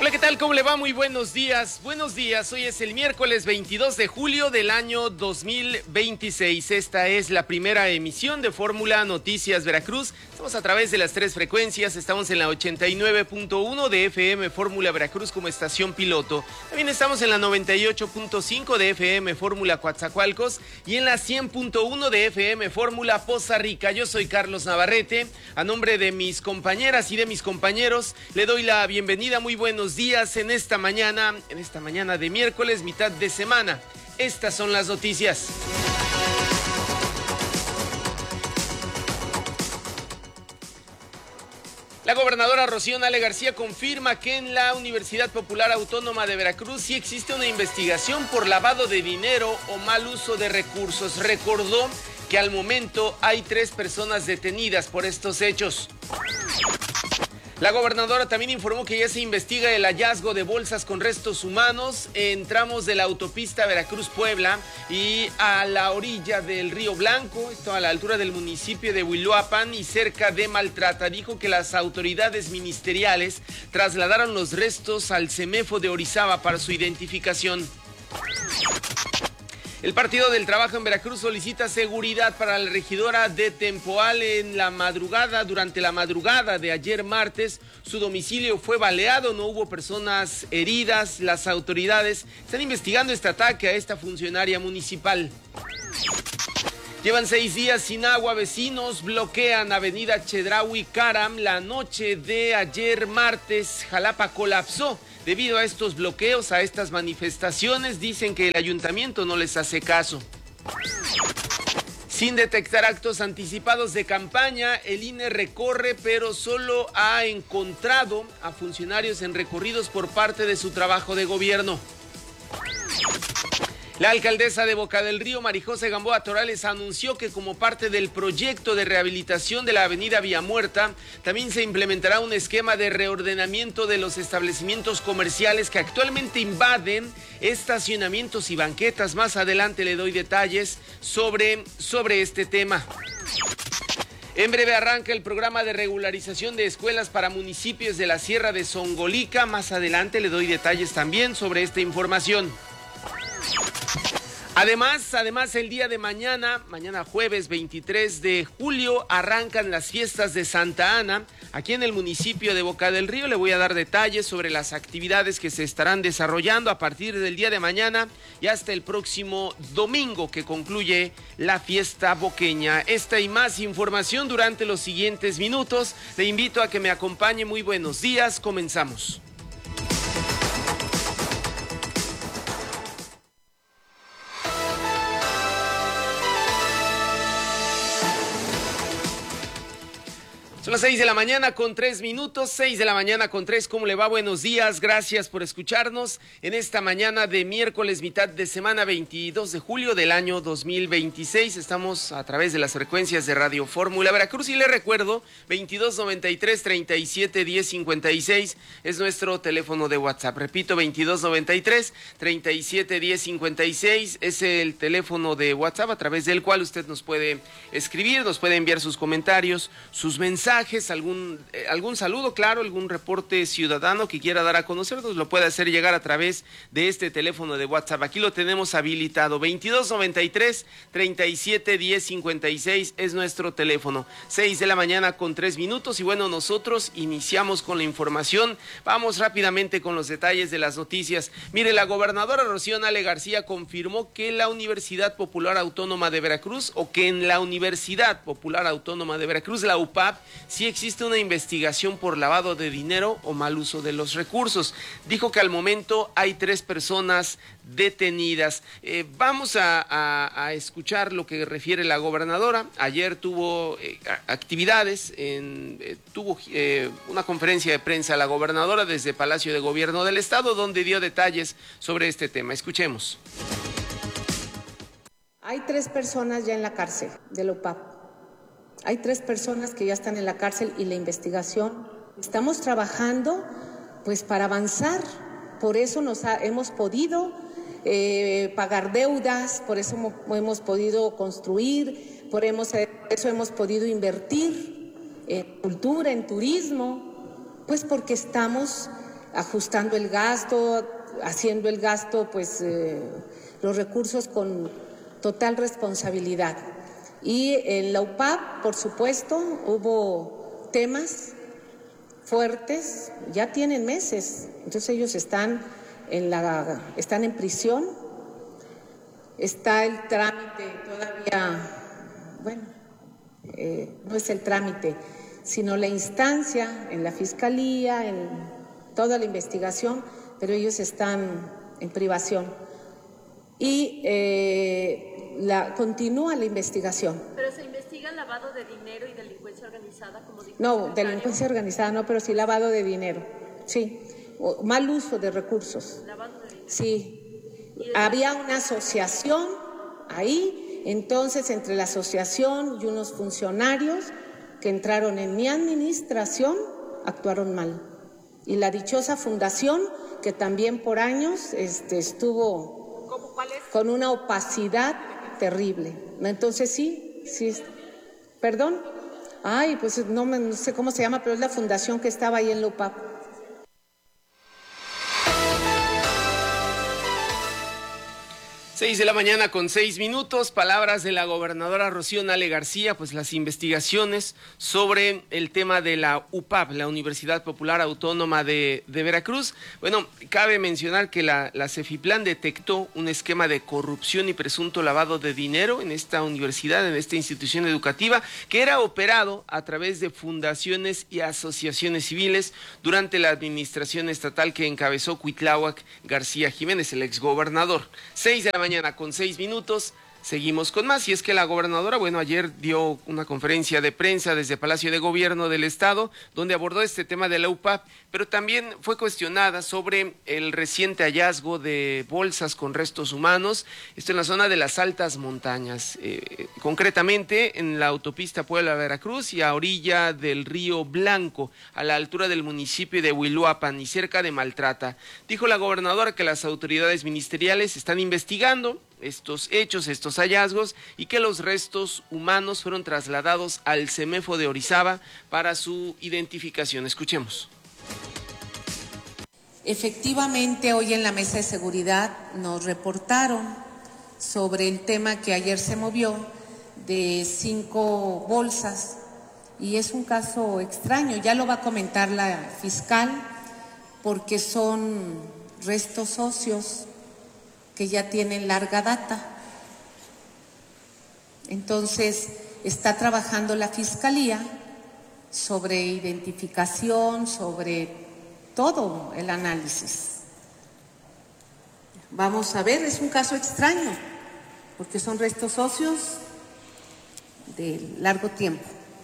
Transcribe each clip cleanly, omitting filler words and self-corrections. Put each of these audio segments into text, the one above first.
Hola, ¿qué tal? ¿Cómo le va? Muy buenos días. Buenos días. Hoy es el miércoles 22 de julio del año 2026. Esta es la primera emisión de Fórmula Noticias Veracruz. Estamos a través de las tres frecuencias. Estamos en la 89.1 de FM Fórmula Veracruz como estación piloto. También estamos en la 98.5 de FM Fórmula Coatzacoalcos y en la 100.1 de FM Fórmula Poza Rica. Yo soy Carlos Navarrete. A nombre de mis compañeras y de mis compañeros, le doy la bienvenida. Muy buenos días en esta mañana de miércoles, mitad de semana. Estas son las noticias. La gobernadora Rocío Nale García confirma que en la Universidad Popular Autónoma de Veracruz sí existe una investigación por lavado de dinero o mal uso de recursos. Recordó que al momento hay 3 personas detenidas por estos hechos. La gobernadora también informó que ya se investiga el hallazgo de bolsas con restos humanos en tramos de la autopista Veracruz-Puebla y a la orilla del Río Blanco, esto a la altura del municipio de Huiloapan y cerca de Maltrata. Dijo que las autoridades ministeriales trasladaron los restos al CEMEFO de Orizaba para su identificación. El Partido del Trabajo en Veracruz solicita seguridad para la regidora de Tempoal durante la madrugada de ayer martes. Su domicilio fue baleado, no hubo personas heridas. Las autoridades están investigando este ataque a esta funcionaria municipal. Llevan 6 días sin agua, vecinos bloquean Avenida Chedraui Caram. La noche de ayer martes, Jalapa colapsó. Debido a estos bloqueos, a estas manifestaciones, dicen que el ayuntamiento no les hace caso. Sin detectar actos anticipados de campaña, el INE recorre, pero solo ha encontrado a funcionarios en recorridos por parte de su trabajo de gobierno. La alcaldesa de Boca del Río, Marijose Gamboa Torales, anunció que como parte del proyecto de rehabilitación de la avenida Villamuerta, también se implementará un esquema de reordenamiento de los establecimientos comerciales que actualmente invaden estacionamientos y banquetas. Más adelante le doy detalles sobre este tema. En breve arranca el programa de regularización de escuelas para municipios de la Sierra de Zongolica. Más adelante le doy detalles también sobre esta información. Además, el día de mañana jueves 23 de julio, arrancan las fiestas de Santa Ana, aquí en el municipio de Boca del Río. Le voy a dar detalles sobre las actividades que se estarán desarrollando a partir del día de mañana y hasta el próximo domingo que concluye la fiesta boqueña. Esta y más información durante los siguientes minutos. Le invito a que me acompañe. Muy buenos días, comenzamos. Son las 6 de la mañana con 3 minutos, 6 de la mañana con 3. ¿Cómo le va? Buenos días, gracias por escucharnos en esta mañana de miércoles, mitad de semana, 22 de julio del año 2026. Estamos a través de las frecuencias de Radio Fórmula Veracruz y le recuerdo, 2293-371056 es nuestro teléfono de WhatsApp. Repito, 2293-371056 es el teléfono de WhatsApp a través del cual usted nos puede escribir, nos puede enviar sus comentarios, sus mensajes, algún saludo, claro, algún reporte ciudadano que quiera dar a conocer, nos lo puede hacer llegar a través de este teléfono de WhatsApp. Aquí lo tenemos habilitado, 2293-371056 es nuestro teléfono. 6 de la mañana con 3 minutos y bueno, nosotros iniciamos con la información. Vamos rápidamente con los detalles de las noticias. Mire, la gobernadora Rocío Nale García confirmó que la Universidad Popular Autónoma de Veracruz, o que en la Universidad Popular Autónoma de Veracruz, la UPAV, sí existe una investigación por lavado de dinero o mal uso de los recursos. Dijo que al momento hay 3 personas detenidas. Vamos a escuchar lo que refiere la gobernadora. Ayer tuvo actividades, tuvo una conferencia de prensa la gobernadora desde Palacio de Gobierno del Estado, donde dio detalles sobre este tema. Escuchemos. Hay 3 personas ya en la cárcel de la UPAV. Hay 3 personas que ya están en la cárcel y la investigación. Estamos trabajando pues para avanzar. Por eso hemos podido pagar deudas, por eso hemos podido construir, por eso hemos podido invertir en cultura, en turismo, pues porque estamos ajustando el gasto, haciendo el gasto, pues los recursos con total responsabilidad. Y en la UPAP, por supuesto, hubo temas fuertes, ya tienen meses, entonces ellos están en prisión, está el trámite todavía, bueno, no es el trámite, sino la instancia en la Fiscalía, en toda la investigación, pero ellos están en privación. Y continúa la investigación. ¿Pero se investiga lavado de dinero y delincuencia organizada? No, delincuencia organizada no, pero sí lavado de dinero, sí. O mal uso de recursos. ¿Lavado de dinero? Sí. Había una asociación ahí, entonces entre la asociación y unos funcionarios que entraron en mi administración actuaron mal. Y la dichosa fundación, que también por años estuvo con una opacidad terrible. Entonces sí. ¿Perdón? Ay, pues no sé cómo se llama, pero es la fundación que estaba ahí en la UPAP. 6 de la mañana con 6 minutos, palabras de la gobernadora Rocío Nale García, pues las investigaciones sobre el tema de la UPAP, la Universidad Popular Autónoma de Veracruz. Bueno, cabe mencionar que la Cefiplan detectó un esquema de corrupción y presunto lavado de dinero en esta universidad, en esta institución educativa, que era operado a través de fundaciones y asociaciones civiles durante la administración estatal que encabezó Cuitláhuac García Jiménez, el exgobernador. 6 de la mañana con 6 minutos, seguimos con más, y es que la gobernadora, bueno, ayer dio una conferencia de prensa desde Palacio de Gobierno del Estado, donde abordó este tema de la UPAP, pero también fue cuestionada sobre el reciente hallazgo de bolsas con restos humanos, esto en la zona de las altas montañas, concretamente en la autopista Puebla-Veracruz y a orilla del río Blanco, a la altura del municipio de Huiluapan y cerca de Maltrata. Dijo la gobernadora que las autoridades ministeriales están investigando estos hechos, estos hallazgos, y que los restos humanos fueron trasladados al CEMEFO de Orizaba para su identificación. Escuchemos. Efectivamente, hoy en la mesa de seguridad nos reportaron sobre el tema que ayer se movió de 5 bolsas, y es un caso extraño, ya lo va a comentar la fiscal, porque son restos óseos que ya tienen larga data. Entonces, está trabajando la Fiscalía sobre identificación, sobre todo el análisis. Vamos a ver, es un caso extraño, porque son restos óseos de largo tiempo.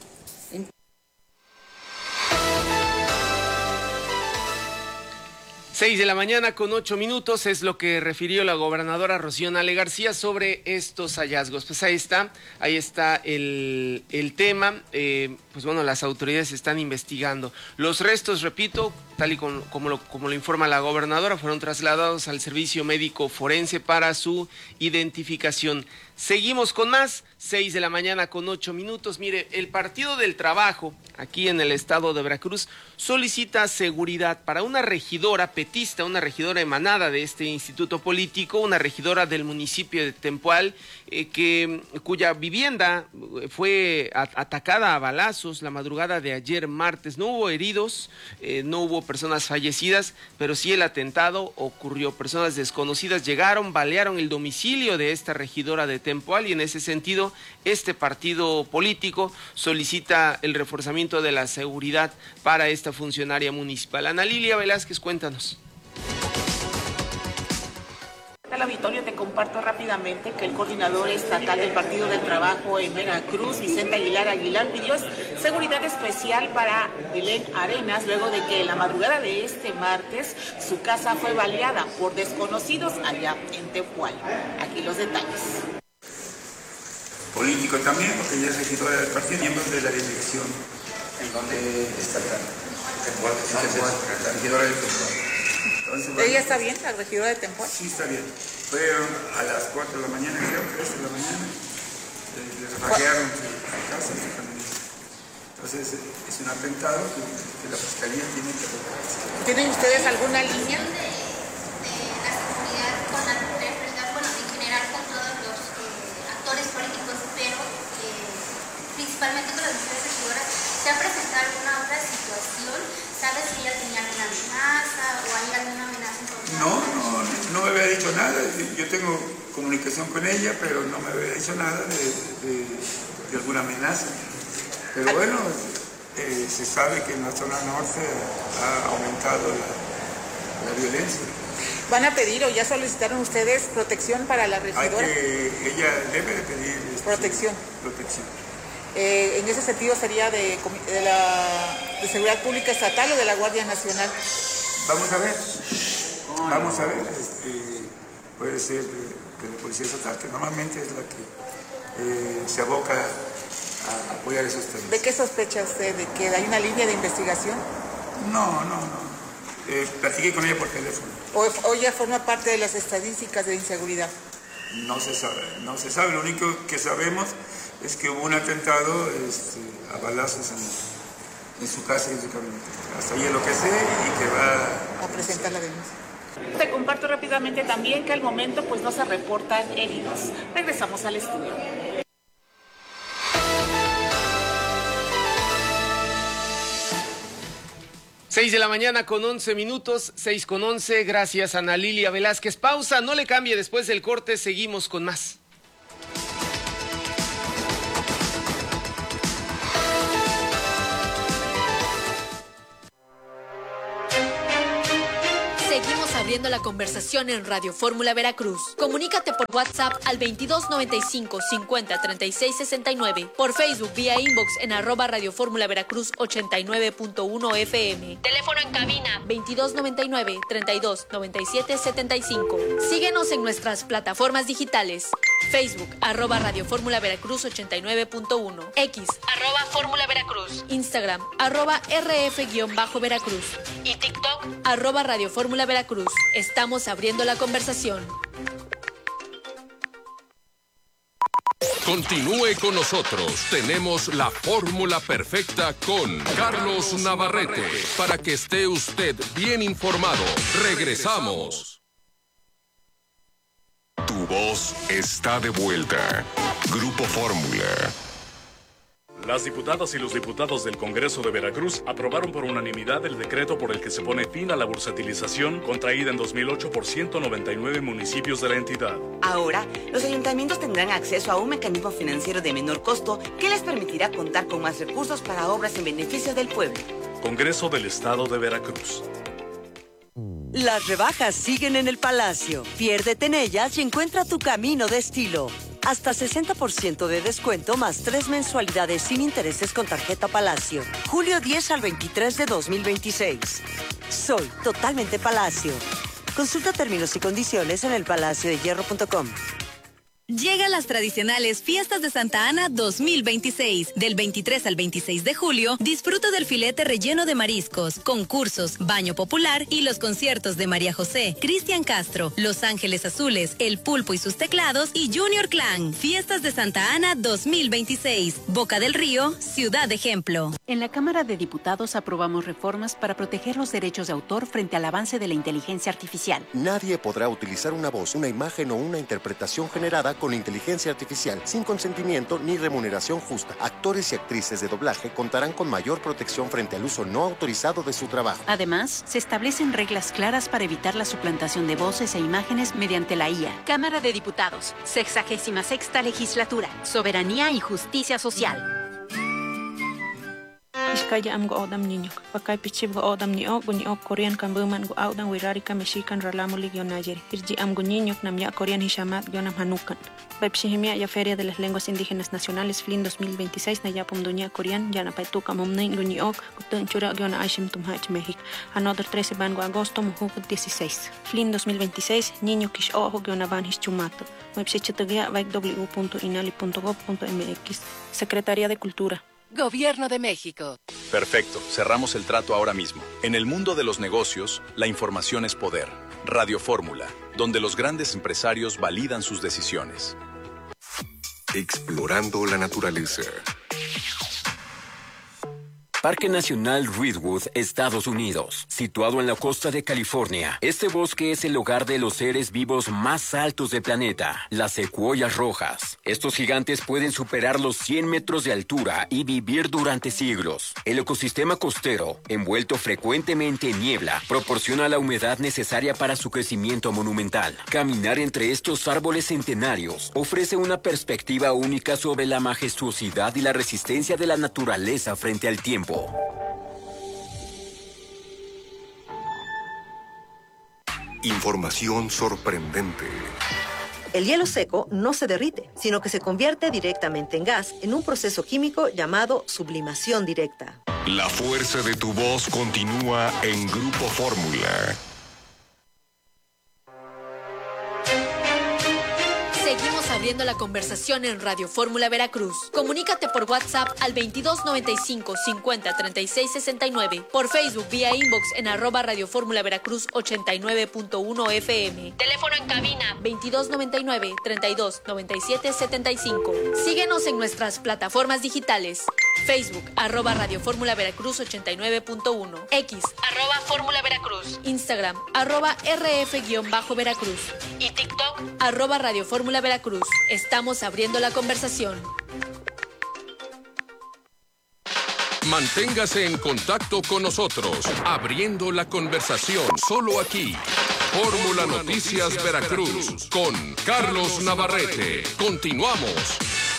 6 de la mañana con 8 minutos es lo que refirió la gobernadora Rocío Nale García sobre estos hallazgos. Pues ahí está el tema. Pues bueno, las autoridades están investigando. Los restos, repito, tal y como lo informa la gobernadora, fueron trasladados al servicio médico forense para su identificación. Seguimos con más, 6 de la mañana con 8 minutos. Mire, el Partido del Trabajo, aquí en el estado de Veracruz, solicita seguridad para una regidora petista, una regidora emanada de este instituto político, una regidora del municipio de Tempoal, cuya vivienda fue atacada a balazos la madrugada de ayer martes. No hubo heridos, no hubo personas fallecidas, pero sí el atentado ocurrió. Personas desconocidas llegaron, balearon el domicilio de esta regidora de Tempoal, y en ese sentido este partido político solicita el reforzamiento de la seguridad para esta funcionaria municipal. Ana Lilia Velázquez, cuéntanos. Al auditorio te comparto rápidamente que el coordinador estatal del Partido del Trabajo en Veracruz, Vicente Aguilar, pidió seguridad especial para Belén Arenas luego de que en la madrugada de este martes su casa fue baleada por desconocidos allá en Tempoal. Aquí los detalles. Político también, porque ella es regidora del partido, miembro de la dirección. ¿En dónde estatal? La regidora del Tempoal. Entonces, ¿Ella está bien, la regidora de Tempoal? Sí, está bien. Fueron a las 4 de la mañana, creo, 3 de la mañana. Les raquearon su casa, su familia. Entonces, es un atentado que la Fiscalía tiene que repararse. ¿Tienen ustedes alguna línea? La seguridad con la autoridad, bueno, en general con todos los actores políticos, pero principalmente con las mujeres regidoras, ¿se ha presentado alguna otra situación? ¿Sabes si ella tenía alguna amenaza o hay alguna amenaza en contra? No me había dicho nada. Yo tengo comunicación con ella, pero no me había dicho nada de alguna amenaza. Pero bueno, se sabe que en la zona norte ha aumentado la violencia. ¿Van a pedir o ya solicitaron ustedes protección para la regidora? Ella debe de pedir protección. En ese sentido, ¿sería de Seguridad Pública Estatal o de la Guardia Nacional? Vamos a ver. Puede ser de la Policía Estatal, que normalmente es la que se aboca a apoyar esos temas. ¿De qué sospecha usted? ¿De que hay una línea de investigación? No. Platiqué con ella por teléfono. ¿O ella forma parte de las estadísticas de inseguridad? No se sabe. Lo único que sabemos es que hubo un atentado a balazos en su casa y en su camioneta. Hasta ahí es lo que sé y que va a presentar la denuncia. Te comparto rápidamente también que al momento pues no se reportan heridos. Regresamos al estudio. Seis de la mañana con 11 minutos, 6:11. Gracias, Ana Lilia Velázquez. Pausa, no le cambie, después del corte seguimos con más. Seguimos abriendo la conversación en Radio Fórmula Veracruz. Comunícate por WhatsApp al 2295 50 36 69. Por Facebook vía inbox en @Radio Fórmula Veracruz 89.1 FM. Teléfono en cabina 2299 32 97 75. Síguenos en nuestras plataformas digitales. Facebook @Radio Fórmula Veracruz 89.1. X @Fórmula Veracruz. Instagram @RF-Veracruz. Y TikTok @Radio Fórmula Veracruz. Estamos abriendo la conversación. Continúe con nosotros. Tenemos la fórmula perfecta con Carlos Navarrete para que esté usted bien informado. Regresamos. Tu voz está de vuelta. Grupo Fórmula. Las diputadas y los diputados del Congreso de Veracruz aprobaron por unanimidad el decreto por el que se pone fin a la bursatilización contraída en 2008 por 199 municipios de la entidad. Ahora, los ayuntamientos tendrán acceso a un mecanismo financiero de menor costo que les permitirá contar con más recursos para obras en beneficio del pueblo. Congreso del Estado de Veracruz. Las rebajas siguen en el Palacio. Piérdete en ellas y encuentra tu camino de estilo. Hasta 60% de descuento más 3 mensualidades sin intereses con tarjeta Palacio. Julio 10 al 23 de 2026. Soy totalmente Palacio. Consulta términos y condiciones en elpalaciodehierro.com. Llegan las tradicionales Fiestas de Santa Ana 2026. Del 23 al 26 de julio, disfruta del filete relleno de mariscos, concursos, baño popular y los conciertos de María José, Cristian Castro, Los Ángeles Azules, El Pulpo y sus teclados y Junior Clan. Fiestas de Santa Ana 2026. Boca del Río, ciudad ejemplo. En la Cámara de Diputados aprobamos reformas para proteger los derechos de autor frente al avance de la inteligencia artificial. Nadie podrá utilizar una voz, una imagen o una interpretación generada con inteligencia artificial sin consentimiento ni remuneración justa. Actores y actrices de doblaje contarán con mayor protección frente al uso no autorizado de su trabajo. Además, se establecen reglas claras para evitar la suplantación de voces e imágenes mediante la IA. Cámara de Diputados, 66ª Legislatura, Soberanía y Justicia Social. Iskaya am go odam niño, pakay pichib go odam ni ok Korean kan buman go audan wirari ka Mexican ralamuli gionayeri. Irji am go niño nam ya Korean hishamat gionam hanukan. Baipshihimia ya Feria de las Lenguas Indígenas Nacionales FLIN 2026 na yapum dunia Korean ya na paituka momnein go ni ok gutun chura giona aishim tumhach México. Another 13 ban go agosto muhukut 16. FLIN 2026 niño kish ojo giona ban hischumato. Baipshichitagia w.inali.gov.mx. Secretaría de Cultura. Gobierno de México. Perfecto, cerramos el trato ahora mismo. En el mundo de los negocios, la información es poder. Radio Fórmula, donde los grandes empresarios validan sus decisiones. Explorando la naturaleza. Parque Nacional Redwood, Estados Unidos. Situado en la costa de California, este bosque es el hogar de los seres vivos más altos del planeta, las secuoyas rojas. Estos gigantes pueden superar los 100 metros de altura y vivir durante siglos. El ecosistema costero, envuelto frecuentemente en niebla, proporciona la humedad necesaria para su crecimiento monumental. Caminar entre estos árboles centenarios ofrece una perspectiva única sobre la majestuosidad y la resistencia de la naturaleza frente al tiempo. Información sorprendente. El hielo seco no se derrite, sino que se convierte directamente en gas en un proceso químico llamado sublimación directa. La fuerza de tu voz continúa en Grupo Fórmula. Seguimos abriendo la conversación en Radio Fórmula Veracruz. Comunícate por WhatsApp al 2295 50 36 69, por Facebook vía inbox en @Radio Fórmula Veracruz 89.1 FM. Teléfono en cabina 2299 32 97 75. Síguenos en nuestras plataformas digitales. Facebook @Radio Fórmula Veracruz 89.1, X @Fórmula Veracruz, Instagram @RF_Veracruz y TikTok @Radio Fórmula Veracruz. Estamos abriendo la conversación. Manténgase en contacto con nosotros, abriendo la conversación, solo aquí. Fórmula Noticias Veracruz, con Carlos Navarrete. Continuamos.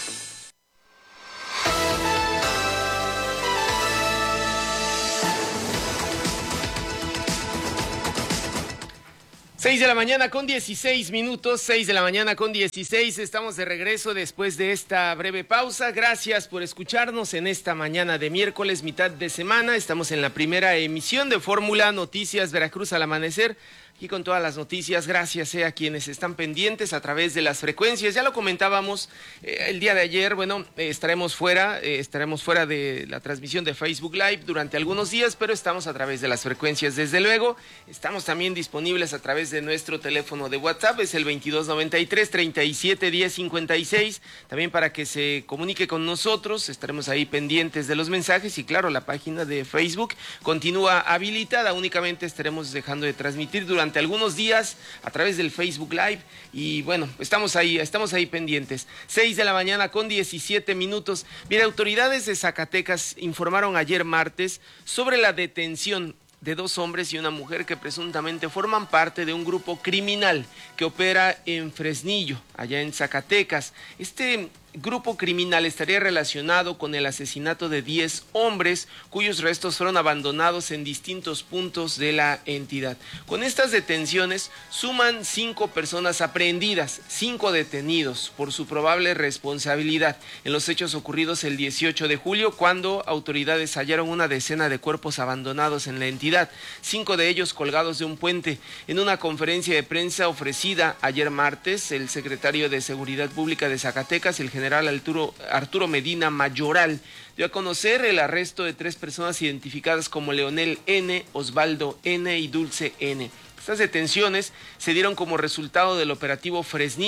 Seis de la mañana con 16 minutos, 6 de la mañana con 16, estamos de regreso después de esta breve pausa. Gracias por escucharnos en esta mañana de miércoles, mitad de semana. Estamos en la primera emisión de Fórmula Noticias Veracruz al amanecer. Y con todas las noticias, gracias a quienes están pendientes a través de las frecuencias. Ya lo comentábamos el día de ayer, bueno, estaremos fuera de la transmisión de Facebook Live durante algunos días, pero estamos a través de las frecuencias desde luego. Estamos también disponibles a través de nuestro teléfono de WhatsApp, es el 2293 37 10 56, también para que se comunique con nosotros, estaremos ahí pendientes de los mensajes y claro, la página de Facebook continúa habilitada, únicamente estaremos dejando de transmitir durante algunos días a través del Facebook Live y bueno, estamos ahí pendientes. 6 de la mañana con 17 minutos. Mira, autoridades de Zacatecas informaron ayer martes sobre la detención de 2 hombres y una mujer que presuntamente forman parte de un grupo criminal que opera en Fresnillo, allá en Zacatecas. Este grupo criminal estaría relacionado con el asesinato de 10 hombres cuyos restos fueron abandonados en distintos puntos de la entidad. Con estas detenciones suman 5 personas aprehendidas, 5 detenidos por su probable responsabilidad en los hechos ocurridos el 18 de julio cuando autoridades hallaron una decena de cuerpos abandonados en la entidad, 5 de ellos colgados de un puente. En una conferencia de prensa ofrecida ayer martes, el secretario de Seguridad Pública de Zacatecas, el general Arturo Medina Mayoral, dio a conocer el arresto de 3 personas identificadas como Leonel N., Osvaldo N. y Dulce N. Estas detenciones se dieron como resultado del operativo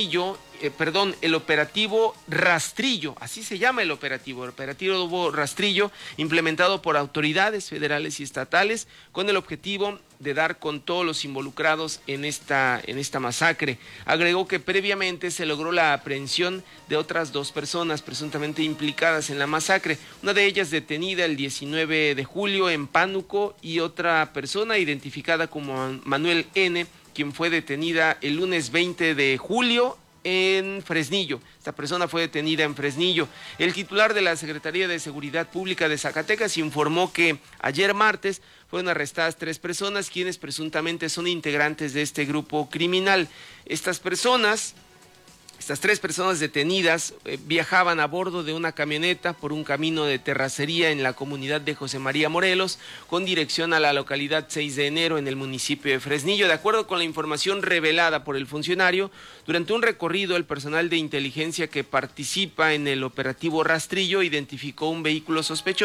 el operativo Rastrillo, así se llama el operativo Rastrillo, implementado por autoridades federales y estatales con el objetivo de dar con todos los involucrados en esta masacre. Agregó que previamente se logró la aprehensión de otras 2 personas presuntamente implicadas en la masacre, una de ellas detenida el 19 de julio en Pánuco y otra persona identificada como Manuel N., quien fue detenida el lunes 20 de julio en Fresnillo. Esta persona fue detenida en Fresnillo. El titular de la Secretaría de Seguridad Pública de Zacatecas informó que ayer martes fueron arrestadas 3 personas quienes presuntamente son integrantes de este grupo criminal. Estas 3 personas detenidas viajaban a bordo de una camioneta por un camino de terracería en la comunidad de José María Morelos con dirección a la localidad 6 de enero en el municipio de Fresnillo. De acuerdo con la información revelada por el funcionario, durante un recorrido el personal de inteligencia que participa en el operativo Rastrillo identificó un vehículo sospechoso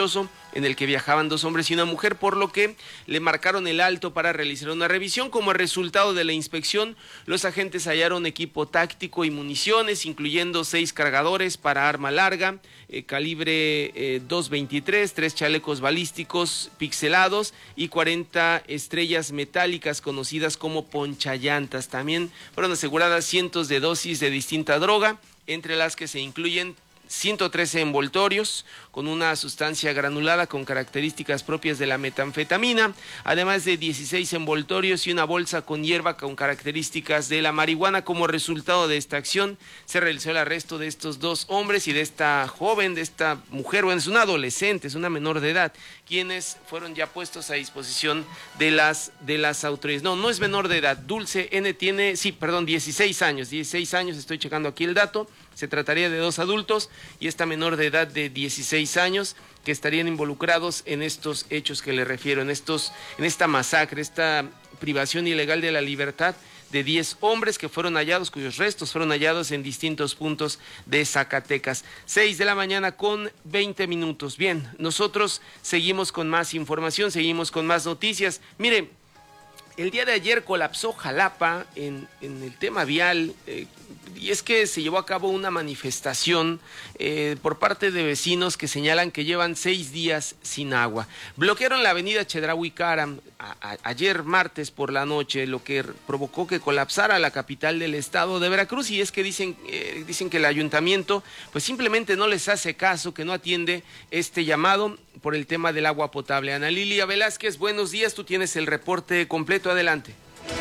en el que viajaban 2 hombres y una mujer, por lo que le marcaron el alto para realizar una revisión. Como resultado de la inspección, los agentes hallaron equipo táctico y municiones, incluyendo 6 cargadores para arma larga, calibre 2.23, 3 chalecos balísticos pixelados y 40 estrellas metálicas conocidas como ponchallantas. También fueron aseguradas cientos de dosis de distinta droga, entre las que se incluyen 113 envoltorios con una sustancia granulada con características propias de la metanfetamina, además de 16 envoltorios y una bolsa con hierba con características de la marihuana. Como resultado de esta acción, se realizó el arresto de estos 2 hombres y de esta joven, de esta mujer, bueno, es una adolescente, es una menor de edad, quienes fueron ya puestos a disposición de las autoridades. No es menor de edad, Dulce N tiene, 16 años, estoy checando aquí el dato. Se trataría de 2 adultos y esta menor de edad de 16 años que estarían involucrados en estos hechos que le refiero, en esta masacre, esta privación ilegal de la libertad de 10 hombres que fueron hallados, cuyos restos fueron hallados en distintos puntos de Zacatecas. 6 de la mañana con 20 minutos. Bien, nosotros seguimos con más información, seguimos con más noticias. Mire, el día de ayer colapsó Jalapa en el tema vial, y es que se llevó a cabo una manifestación por parte de vecinos que señalan que llevan 6 días sin agua. Bloquearon la avenida Chedraui Caram ayer martes por la noche, lo que provocó que colapsara la capital del estado de Veracruz, y es que dicen que el ayuntamiento pues simplemente no les hace caso, que no atiende este llamado por el tema del agua potable. Ana Lilia Velázquez, buenos días, tú tienes el reporte completo, adelante.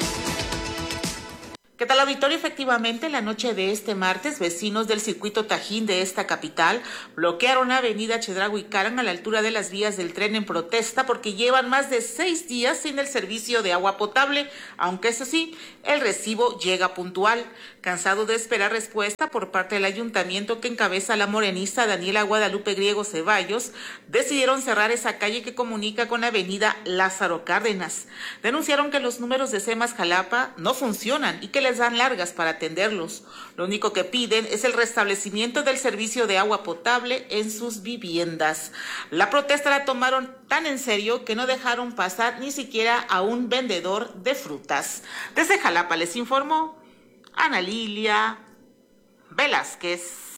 ¿Qué tal, auditorio? Efectivamente, la noche de este martes, vecinos del circuito Tajín de esta capital bloquearon la avenida Chedraui Caram a la altura de las vías del tren en protesta porque llevan más de 6 días sin el servicio de agua potable, aunque eso sí, el recibo llega puntual. Cansado de esperar respuesta por parte del ayuntamiento que encabeza la morenista Daniela Guadalupe Griego Ceballos, decidieron cerrar esa calle que comunica con la avenida Lázaro Cárdenas. Denunciaron que los números de SEMAS Jalapa no funcionan y que les dan largas para atenderlos. Lo único que piden es el restablecimiento del servicio de agua potable en sus viviendas. La protesta la tomaron tan en serio que no dejaron pasar ni siquiera a un vendedor de frutas. Desde Jalapa les informó Ana Lilia Velázquez.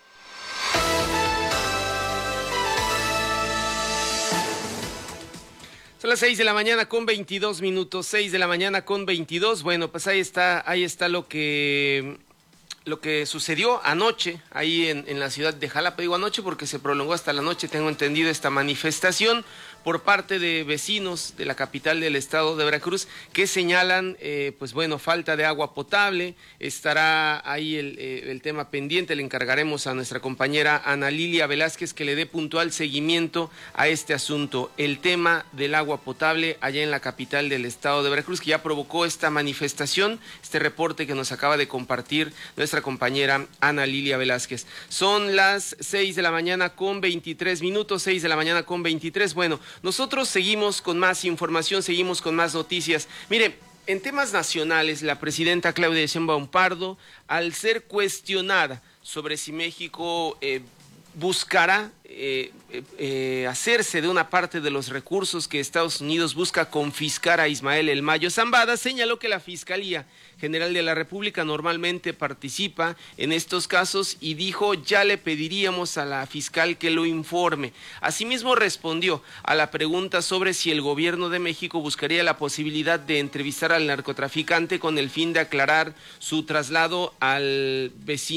Son las 6 de la mañana con 22 minutos, 6 de la mañana con 22. Bueno, pues ahí está lo que sucedió anoche ahí en la ciudad de Jalapa. Digo anoche porque se prolongó hasta la noche, tengo entendido, esta manifestación por parte de vecinos de la capital del estado de Veracruz que señalan, falta de agua potable. Estará ahí el tema pendiente, le encargaremos a nuestra compañera Ana Lilia Velázquez que le dé puntual seguimiento a este asunto, el tema del agua potable allá en la capital del estado de Veracruz, que ya provocó esta manifestación, este reporte que nos acaba de compartir nuestra compañera Ana Lilia Velázquez. Son las 6 de la mañana con 23 minutos, 6 de la mañana con 23. Bueno, nosotros seguimos con más información, seguimos con más noticias. Mire, en temas nacionales, la presidenta Claudia Sheinbaum Pardo, al ser cuestionada sobre si México buscará hacerse de una parte de los recursos que Estados Unidos busca confiscar a Ismael El Mayo Zambada, señaló que la Fiscalía General de la República normalmente participa en estos casos y dijo, ya le pediríamos a la fiscal que lo informe. Asimismo respondió a la pregunta sobre si el gobierno de México buscaría la posibilidad de entrevistar al narcotraficante con el fin de aclarar su traslado al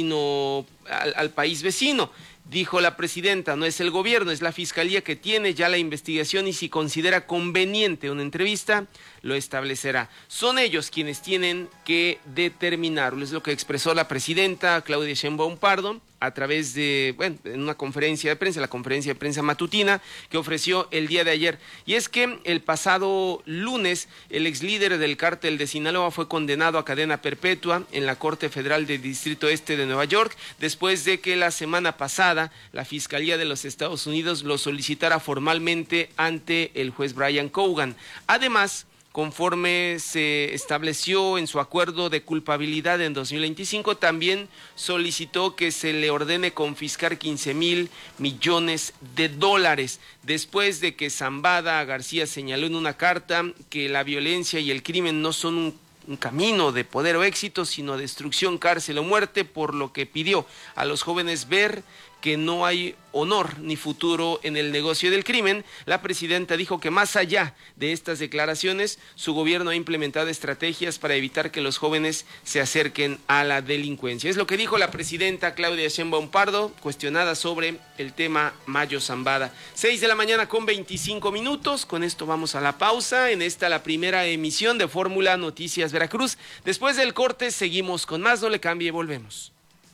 país vecino. Dijo la presidenta, no es el gobierno, es la fiscalía que tiene ya la investigación y si considera conveniente una entrevista, lo establecerá. Son ellos quienes tienen que determinarlo, es lo que expresó la presidenta Claudia Sheinbaum Pardo a través de, en una conferencia de prensa, la conferencia de prensa matutina que ofreció el día de ayer. Y es que el pasado lunes, el ex líder del cártel de Sinaloa fue condenado a cadena perpetua en la Corte Federal del Distrito Este de Nueva York, después de que la semana pasada la Fiscalía de los Estados Unidos lo solicitara formalmente ante el juez Brian Cogan. Además, conforme se estableció en su acuerdo de culpabilidad en 2025, también solicitó que se le ordene confiscar 15,000 millones de dólares, después de que Zambada García señaló en una carta que la violencia y el crimen no son un camino de poder o éxito, sino destrucción, cárcel o muerte, por lo que pidió a los jóvenes ver que no hay honor ni futuro en el negocio del crimen. La presidenta dijo que más allá de estas declaraciones, su gobierno ha implementado estrategias para evitar que los jóvenes se acerquen a la delincuencia. Es lo que dijo la presidenta Claudia Sheinbaum Pardo, cuestionada sobre el tema Mayo Zambada. 6:25 a.m. Con esto vamos a la pausa. En esta, la primera emisión de Fórmula Noticias Veracruz. Después del corte seguimos con más. No le cambie, volvemos.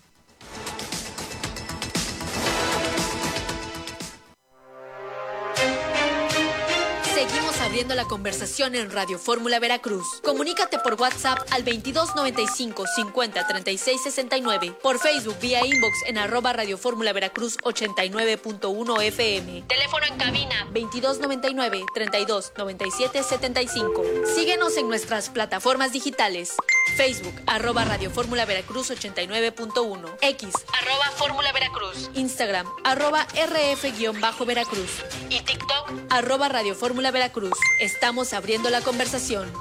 Seguimos abriendo la conversación en Radio Fórmula Veracruz. Comunícate por WhatsApp al 2295 50 36 69. Por Facebook vía inbox en @Radio Fórmula Veracruz 89.1 FM. Teléfono en cabina 2299 32 97 75. Síguenos en nuestras plataformas digitales. Facebook @Radio Fórmula Veracruz 89.1. X @Fórmula Veracruz. Instagram @RF-Veracruz. Y TikTok @Radio Fórmula Veracruz. Estamos abriendo la conversación.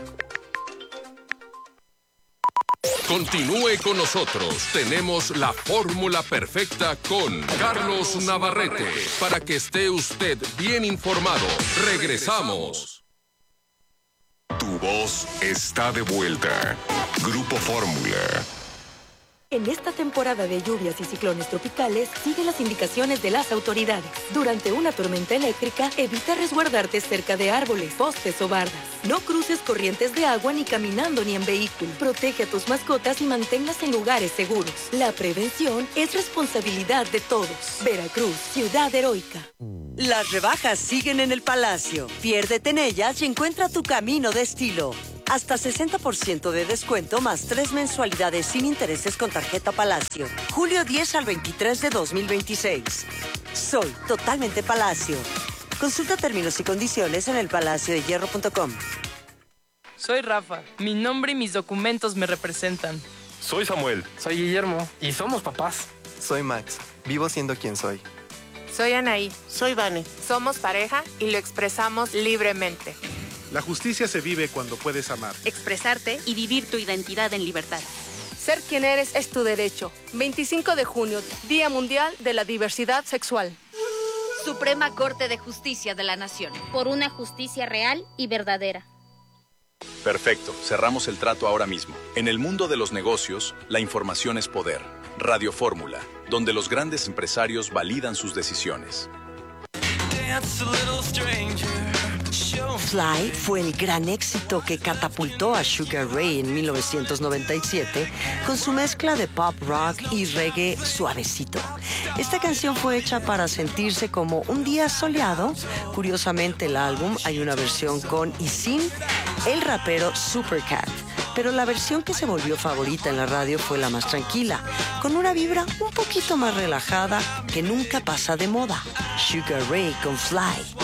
Continúe con nosotros. Tenemos la fórmula perfecta con Carlos Navarrete para que esté usted bien informado. Regresamos. Tu voz está de vuelta. Grupo Fórmula. En esta temporada de lluvias y ciclones tropicales, sigue las indicaciones de las autoridades. Durante una tormenta eléctrica, evita resguardarte cerca de árboles, postes o bardas. No cruces corrientes de agua ni caminando ni en vehículo. Protege a tus mascotas y manténlas en lugares seguros. La prevención es responsabilidad de todos. Veracruz, ciudad heroica. Las rebajas siguen en el Palacio. Piérdete en ellas y encuentra tu camino de estilo. Hasta 60% de descuento más 3 mensualidades sin intereses con tarjeta Palacio. Julio 10 al 23 de 2026. Soy totalmente Palacio. Consulta términos y condiciones en elpalaciodehierro.com. Soy Rafa. Mi nombre y mis documentos me representan. Soy Samuel. Soy Guillermo. Y somos papás. Soy Max. Vivo siendo quien soy. Soy Anaí. Soy Vane. Somos pareja y lo expresamos libremente. La justicia se vive cuando puedes amar, expresarte y vivir tu identidad en libertad. Ser quien eres es tu derecho. 25 de junio, Día Mundial de la Diversidad Sexual. Suprema Corte de Justicia de la Nación. Por una justicia real y verdadera. Perfecto, cerramos el trato ahora mismo. En el mundo de los negocios, la información es poder. Radio Fórmula, donde los grandes empresarios validan sus decisiones. Fly fue el gran éxito que catapultó a Sugar Ray en 1997 con su mezcla de pop rock y reggae suavecito. Esta canción fue hecha para sentirse como un día soleado. Curiosamente, el álbum hay una versión con y sin el rapero Supercat, pero la versión que se volvió favorita en la radio fue la más tranquila, con una vibra un poquito más relajada que nunca pasa de moda. Sugar Ray con Fly.